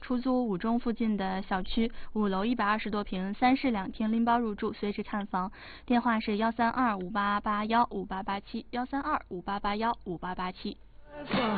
出租五中附近的小区，5楼120多平，3室2厅，拎包入住，随时看房。电话是13258815887，13258815887。